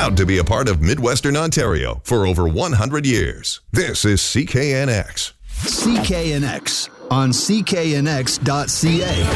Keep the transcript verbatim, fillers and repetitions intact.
Proud to be a part of Midwestern Ontario for over one hundred years. This is C K N X. C K N X on C K N X dot C A.